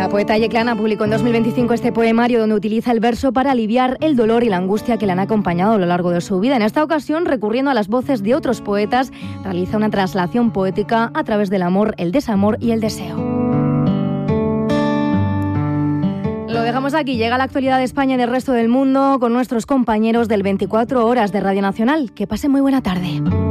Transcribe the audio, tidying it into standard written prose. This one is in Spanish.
La poeta Yeclana publicó en 2025 este poemario donde utiliza el verso para aliviar el dolor y la angustia que le han acompañado a lo largo de su vida. En esta ocasión, recurriendo a las voces de otros poetas, realiza una traslación poética a través del amor, el desamor y el deseo. Lo dejamos aquí. Llega la actualidad de España y del resto del mundo con nuestros compañeros del 24 Horas de Radio Nacional. Que pasen muy buena tarde.